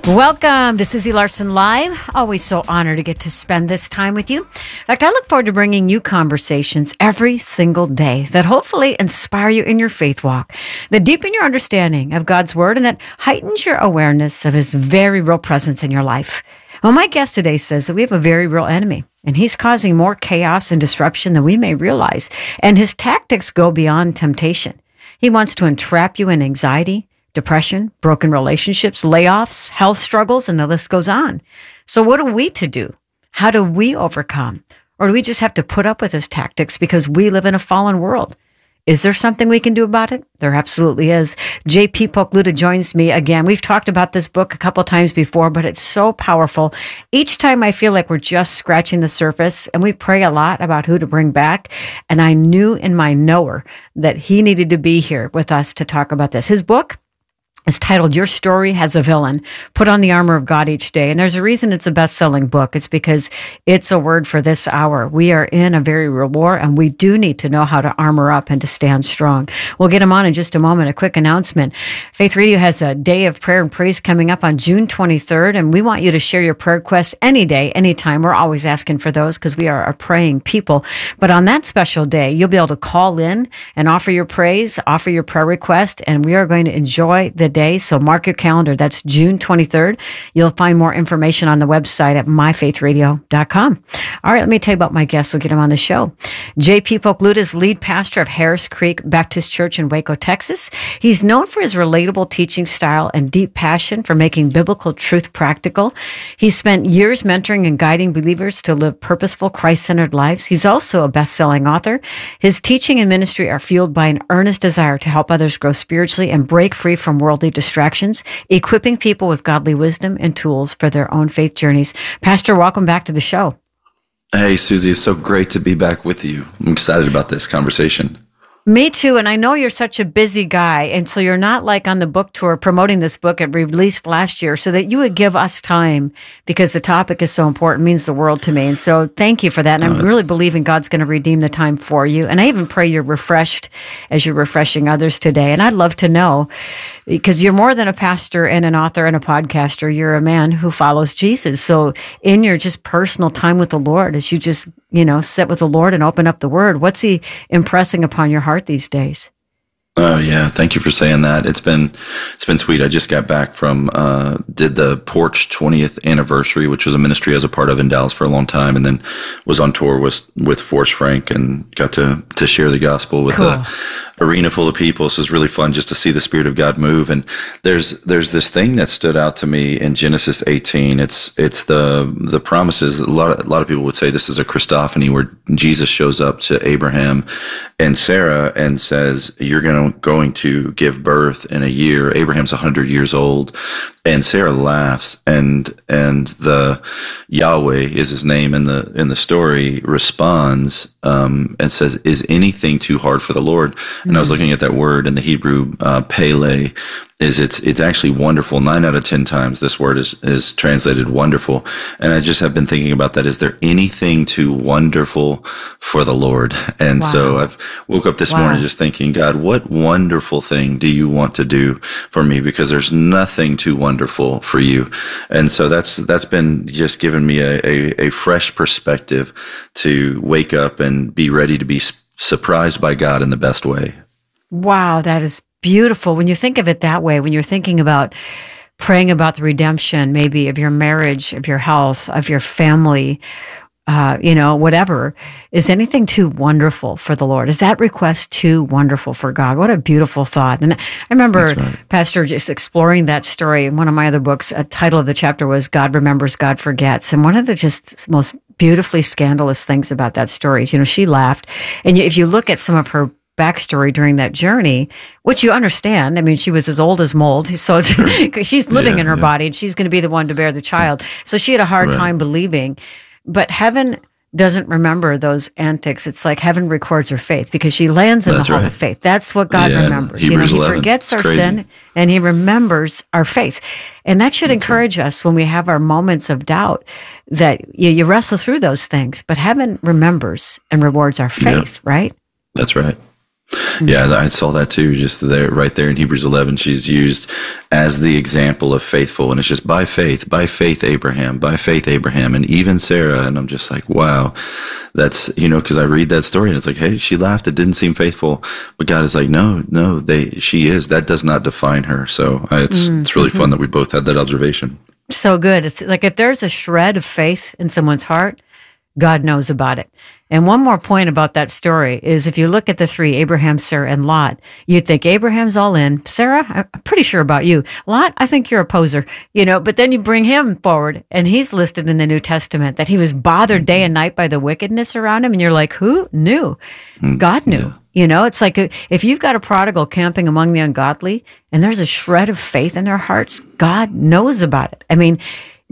Welcome to Susie Larson Live. Always so honored to get to spend this time with you. In fact, I look forward to bringing you conversations every single day that hopefully inspire you in your faith walk, that deepen your understanding of God's Word, and that heightens your awareness of His very real presence in your life. Well, my guest today says that we have a very real enemy, and he's causing more chaos and disruption than we may realize, and his tactics go beyond temptation. He wants to entrap you in anxiety, depression, broken relationships, layoffs, health struggles, and the list goes on. So what are we to do? How do we overcome? Or do we just have to put up with his tactics because we live in a fallen world? Is there something we can do about it? There absolutely is. J.P. Pokluda joins me again. We've talked about this book a couple times before, but it's so powerful. Each time I feel like we're just scratching the surface, and we pray a lot about who to bring back. And I knew in my knower that he needed to be here with us to talk about this. His book is titled Your Story Has a Villain. Put on the armor of God each day. And there's a reason it's a best-selling book. It's because it's a word for this hour. We are in a very real war, and we do need to know how to armor up and to stand strong. We'll get him on in just a moment. A quick announcement. Faith Radio has a day of prayer and praise coming up on June 23rd, and we want you to share your prayer requests any day, anytime. We're always asking for those because we are a praying people. But on that special day, you'll be able to call in and offer your praise, offer your prayer request, and we are going to enjoy the day. So mark your calendar. That's June 23rd. You'll find more information on the website at myfaithradio.com. All right, let me tell you about my guest. We'll get him on the show. J.P. Pokluda is lead pastor of Harris Creek Baptist Church in Waco, Texas. He's known for his relatable teaching style and deep passion for making biblical truth practical. He's spent years mentoring and guiding believers to live purposeful, Christ-centered lives. He's also a best-selling author. His teaching and ministry are fueled by an earnest desire to help others grow spiritually and break free from worldly distractions, equipping people with godly wisdom and tools for their own faith journeys. Pastor, welcome back to the show. Hey, Susie, it's so great to be back with you. I'm excited about this conversation. Me too, and I know you're such a busy guy, and so you're not like on the book tour promoting this book it released last year, so that you would give us time, because the topic is so important, means the world to me, and so thank you for that, and I'm really believing God's going to redeem the time for you, and I even pray you're refreshed as you're refreshing others today, and I'd love to know, because you're more than a pastor and an author and a podcaster, you're a man who follows Jesus, so in your just personal time with the Lord, as you just sit with the Lord and open up the Word, what's He impressing upon your heart these days? Oh yeah, thank you for saying that. It's been sweet. I just got back from did the Porch 20th anniversary, which was a ministry I was a part of in Dallas for a long time, and then was on tour with Forrest Frank and got to share the gospel with a arena full of people. So it was really fun just to see the Spirit of God move. And there's this thing that stood out to me in Genesis 18. It's the promises. A lot of people would say this is a Christophany, where Jesus shows up to Abraham and Sarah and says, "You're going to give birth in a year." Abraham's 100 years old, and Sarah laughs, and the Yahweh is his name in the story, responds and says, "Is anything too hard for the Lord?" And I was looking at that word in the Hebrew, Pele. It's actually wonderful. 9 out of 10 times this word is translated wonderful. And I just have been thinking about that. Is there anything too wonderful for the Lord? And so I've woke up this morning just thinking, God, what wonderful thing do you want to do for me? Because there's nothing too wonderful for you. And so that's been just given me a fresh perspective to wake up and be ready to be surprised by God in the best way. Wow, that is beautiful. When you think of it that way, when you're thinking about praying about the redemption, maybe of your marriage, of your health, of your family, whatever, is anything too wonderful for the Lord? Is that request too wonderful for God? What a beautiful thought. And I remember, Pastor, just exploring that story in one of my other books. A title of the chapter was God Remembers, God Forgets. And one of the just most beautifully scandalous things about that story is, she laughed. And if you look at some of her backstory during that journey, which you understand. I mean, she was as old as mold, so she's living in her body, and she's going to be the one to bear the child. So she had a hard time believing. But heaven doesn't remember those antics. It's like heaven records her faith, because she lands in the hall of faith. That's what God remembers. He forgets our sin, and He remembers our faith. And that should encourage us when we have our moments of doubt, that you wrestle through those things, but heaven remembers and rewards our faith, right? That's right. Yeah, I saw that too. Just there, right there in Hebrews 11, she's used as the example of faithful, and it's just by faith, Abraham, and even Sarah. And I'm just like, wow, that's because I read that story and it's like, hey, she laughed. It didn't seem faithful, but God is like, no, she is. That does not define her. So it's really fun that we both had that observation. So good. It's like if there's a shred of faith in someone's heart, God knows about it. And one more point about that story is if you look at the three, Abraham, Sarah, and Lot, you'd think Abraham's all in. Sarah, I'm pretty sure about you. Lot, I think you're a poser, but then you bring him forward and he's listed in the New Testament that he was bothered day and night by the wickedness around him. And you're like, who knew? God knew. Yeah. It's like if you've got a prodigal camping among the ungodly and there's a shred of faith in their hearts, God knows about it. I mean,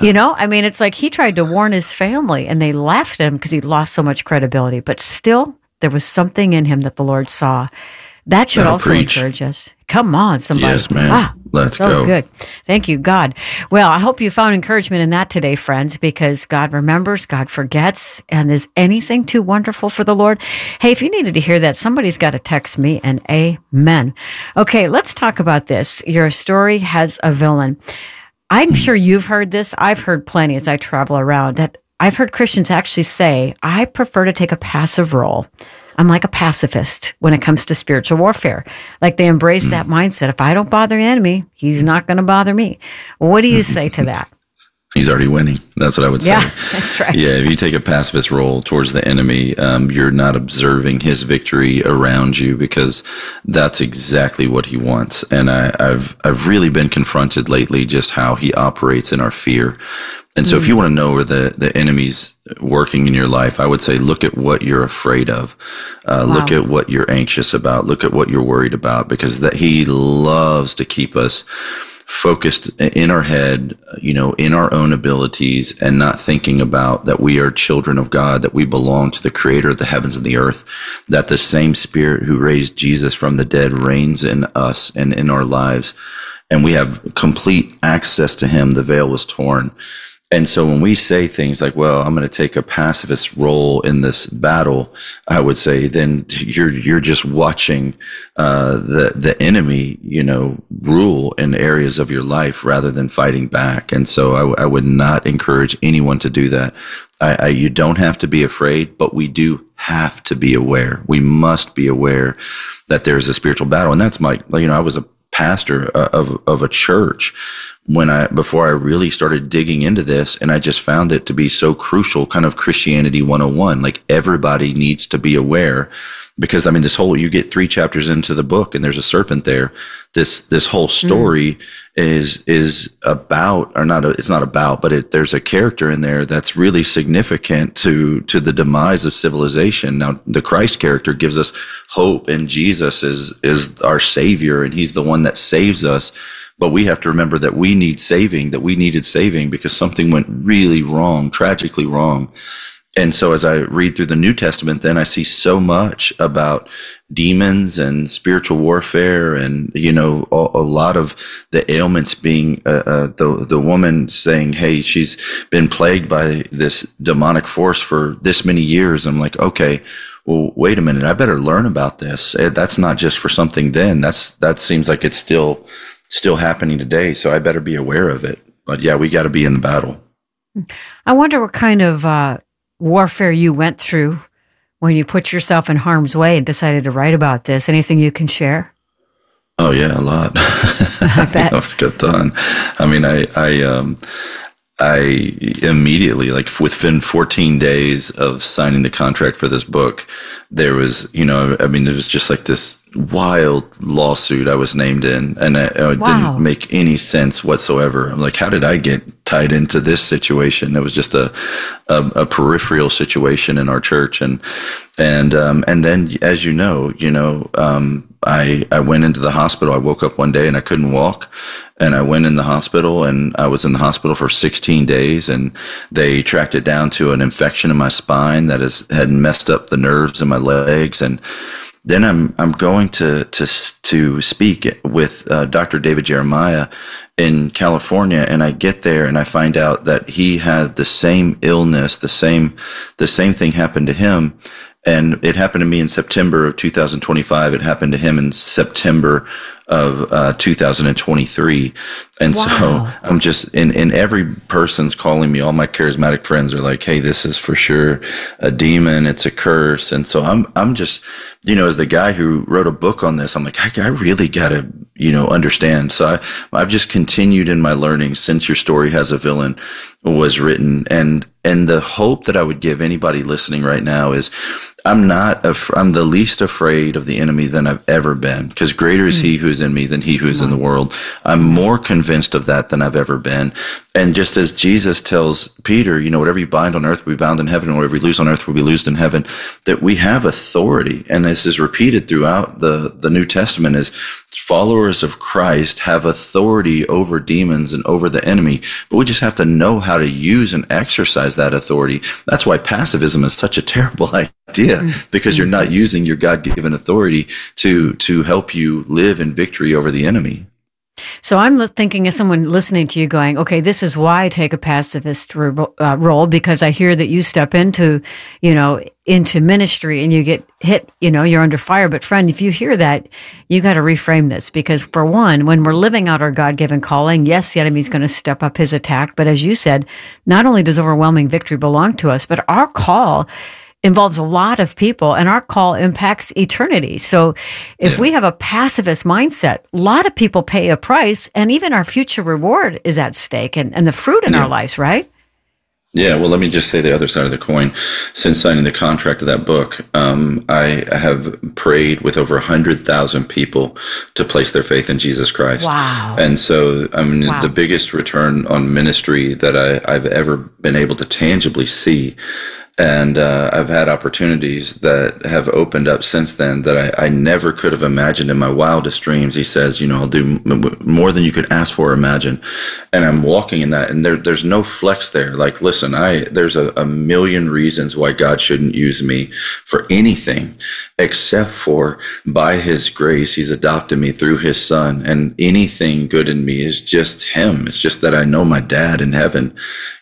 it's like he tried to warn his family and they laughed at him because he lost so much credibility. But still, there was something in him that the Lord saw. That should also encourage us. Come on, somebody. Yes, man. Wow. Let's go. Good. Thank you, God. Well, I hope you found encouragement in that today, friends, because God remembers, God forgets, and is anything too wonderful for the Lord? Hey, if you needed to hear that, somebody's got to text me an amen. Okay, let's talk about this. Your story has a villain. I'm sure you've heard this. I've heard plenty as I travel around that I've heard Christians actually say, I prefer to take a passive role. I'm like a pacifist when it comes to spiritual warfare. Like they embrace that mindset. If I don't bother the enemy, he's not going to bother me. What do you say to that? He's already winning. That's what I would say. Yeah, that's right. Yeah, if you take a pacifist role towards the enemy, you're not observing his victory around you because that's exactly what he wants. And I've really been confronted lately just how he operates in our fear. And so if you want to know where the enemy's working in your life, I would say look at what you're afraid of. Look at what you're anxious about. Look at what you're worried about, because that he loves to keep us focused in our head, in our own abilities, and not thinking about that we are children of God, that we belong to the creator of the heavens and the earth, that the same spirit who raised Jesus from the dead reigns in us and in our lives. And we have complete access to him. The veil was torn. And so when we say things like, well, I'm going to take a pacifist role in this battle, I would say then you're just watching the enemy, rule in areas of your life rather than fighting back. And so I would not encourage anyone to do that. You don't have to be afraid, but we do have to be aware. We must be aware that there's a spiritual battle. And that's I was a pastor of a church before I really started digging into this, and I just found it to be so crucial, kind of Christianity 101. Like everybody needs to be aware, because you get 3 chapters into the book and there's a serpent there. This whole story is about, or not, it's not about, but there's a character in there that's really significant to the demise of civilization. Now, the Christ character gives us hope, and Jesus is our savior, and he's the one that saves us. But we have to remember that we needed saving because something went really wrong, tragically wrong. And so as I read through the New Testament, then I see so much about demons and spiritual warfare, and, a lot of the ailments being the woman saying, hey, she's been plagued by this demonic force for this many years. I'm like, okay, well, wait a minute. I better learn about this. That's not just for something then. That seems like it's still happening today. So I better be aware of it. But yeah, we got to be in the battle. I wonder what kind of warfare you went through when you put yourself in harm's way and decided to write about this. Anything you can share? Oh yeah, a lot. I bet. That was a good ton. I immediately, within 14 days of signing the contract for this book, there was, it was just like this wild lawsuit I was named in, and it didn't make any sense whatsoever. I'm like, how did I get tied into this situation? It was just a peripheral situation in our church, and then, as I went into the hospital. I woke up one day and I couldn't walk, and I went in the hospital, and I was in the hospital for 16 days, and they tracked it down to an infection in my spine that had messed up the nerves in my legs. And then I'm going to speak with Dr. David Jeremiah in California, and I get there and I find out that he had the same illness, the same thing happened to him. And it happened to me in September of 2025. It happened to him in September of 2023. And Wow. so I'm just, and every person's calling me. All my charismatic friends are like, hey, this is for sure a demon. It's a curse. And so I'm just, as the guy who wrote a book on this, I'm like, I really got to, understand. So I've just continued in my learning since Your Story Has a Villain was written. And the hope that I would give anybody listening right now is I'm the least afraid of the enemy than I've ever been, because greater is he who is in me than he who is in the world. I'm more convinced of that than I've ever been. And just as Jesus tells Peter, whatever you bind on earth will be bound in heaven, and whatever you loose on earth will be loosed in heaven, that we have authority. And this is repeated throughout the New Testament, is followers of Christ have authority over demons and over the enemy, but we just have to know how to use and exercise that authority. That's why passivism is such a terrible idea, because you're not using your God-given authority to help you live in victory over the enemy. So I'm thinking as someone listening to you going, okay, this is why I take a pacifist role, because I hear that you step into ministry and you get hit, you're under fire. But friend, if you hear that, you got to reframe this, because for one, when we're living out our God-given calling, yes, the enemy's going to step up his attack. But as you said, not only does overwhelming victory belong to us, but our call involves a lot of people, and our call impacts eternity. So if we have a pacifist mindset, a lot of people pay a price, and even our future reward is at stake, and the fruit in our lives, right? Yeah, well, let me just say the other side of the coin. Since signing the contract of that book, I have prayed with over 100,000 people to place their faith in Jesus Christ. Wow. And so, the biggest return on ministry that I've ever been able to tangibly see. And I've had opportunities that have opened up since then that I never could have imagined in my wildest dreams. He says, I'll do more than you could ask for or imagine. And I'm walking in that, and there's no flex there. Like, listen, there's a million reasons why God shouldn't use me for anything, except for by his grace, he's adopted me through his son. And anything good in me is just him. It's just that I know my dad in heaven,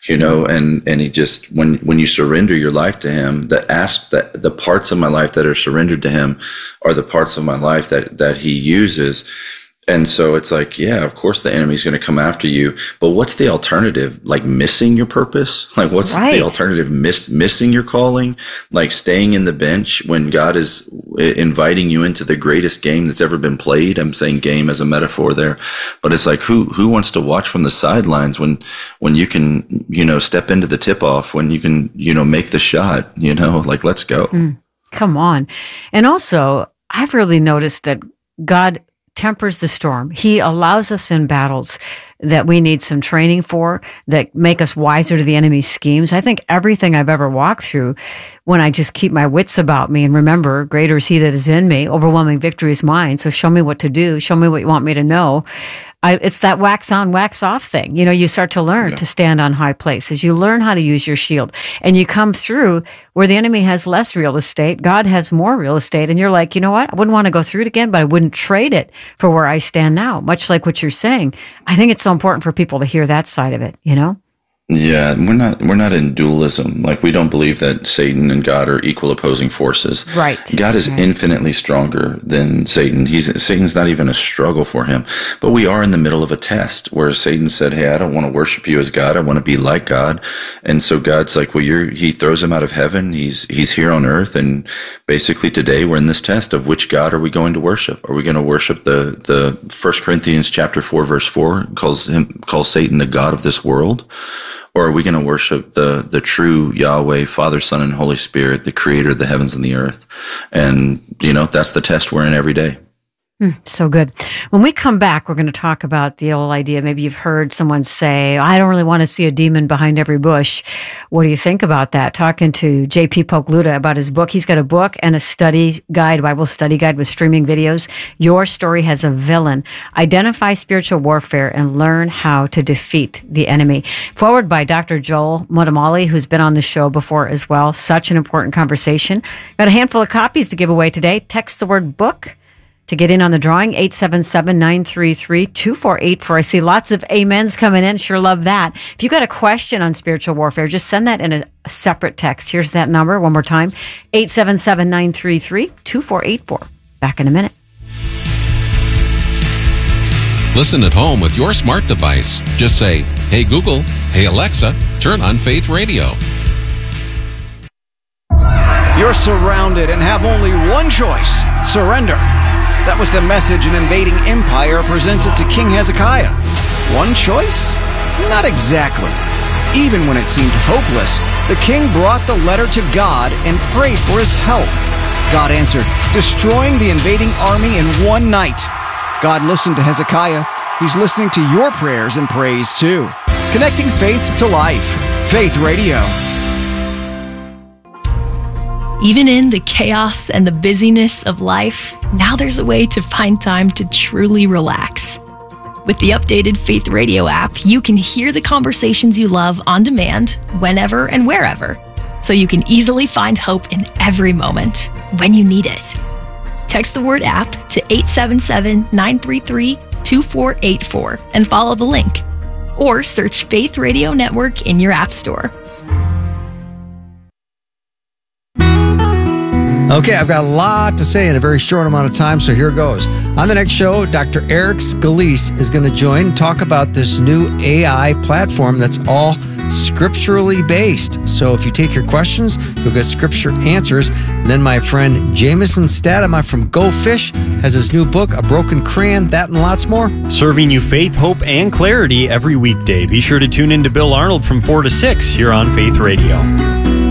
and he just, when you surrender your life to him, the parts of my life that are surrendered to him are the parts of my life that he uses. And so it's like, yeah, of course the enemy's going to come after you, but what's the alternative? Like missing your purpose? Like what's the alternative? Missing your calling? Like staying in the bench when God is inviting you into the greatest game that's ever been played? I'm saying game as a metaphor there, but it's like, who wants to watch from the sidelines when you can, step into the tip off, when you can, make the shot, like, let's go. Come on. And also, I've really noticed that God tempers the storm. He allows us in battles that we need some training for, that make us wiser to the enemy's schemes. I think everything I've ever walked through, when I just keep my wits about me and remember, greater is he that is in me, overwhelming victory is mine. So show me what to do. Show me what you want me to know. It's that wax on, wax off thing. You start to learn to stand on high places. You learn how to use your shield, and you come through where the enemy has less real estate. God has more real estate. And you're like, you know what? I wouldn't want to go through it again, but I wouldn't trade it for where I stand now. Much like what you're saying. I think it's so important for people to hear that side of it, Yeah, we're not in dualism. Like, we don't believe that Satan and God are equal opposing forces. Right. God is infinitely stronger than Satan. Satan's not even a struggle for him. But we are in the middle of a test where Satan said, hey, I don't want to worship you as God. I want to be like God. And so God's like, well, he throws him out of heaven. He's here on earth. And basically today we're in this test of which God are we going to worship? Are we going to worship the 1 Corinthians chapter 4, verse 4 calls Satan the God of this world? Or are we going to worship the true Yahweh, Father, Son, and Holy Spirit, the creator of the heavens and the earth? And, that's the test we're in every day. So good. When we come back, we're going to talk about the old idea. Maybe you've heard someone say, I don't really want to see a demon behind every bush. What do you think about that? Talking to J.P. Pogluta about his book. He's got a book and a study guide, Bible study guide with streaming videos. Your Story Has a Villain. Identify spiritual warfare and learn how to defeat the enemy. Forward by Dr. Joel Muddamalle, who's been on the show before as well. Such an important conversation. Got a handful of copies to give away today. Text the word book to get in on the drawing. 877-933-2484. I see lots of amens coming in. Sure love that. If you got a question on spiritual warfare, just send that in a separate text. Here's that number one more time. 877-933-2484. Back in a minute. Listen at home with your smart device. Just say, "Hey Google, hey Alexa, turn on Faith Radio." You're surrounded and have only one choice: surrender. That was the message an invading empire presented to King Hezekiah. One choice? Not exactly. Even when it seemed hopeless, the king brought the letter to God and prayed for his help. God answered, destroying the invading army in one night. God listened to Hezekiah. He's listening to your prayers and praise too. Connecting faith to life. Faith Radio. Even in the chaos and the busyness of life, now there's a way to find time to truly relax. With the updated Faith Radio app, you can hear the conversations you love on demand, whenever and wherever, so you can easily find hope in every moment when you need it. Text the word app to 877-933-2484 and follow the link. Or search Faith Radio Network in your app store. Okay, I've got a lot to say in a very short amount of time, so here goes. On the next show, Dr. Eric Scalise is going to join and talk about this new AI platform that's all scripturally based. So if you take your questions, you'll get scripture answers. And then my friend Jameson Statema from Go Fish has his new book, A Broken Crayon, that and lots more. Serving you faith, hope, and clarity every weekday. Be sure to tune in to Bill Arnold from 4 to 6 here on Faith Radio.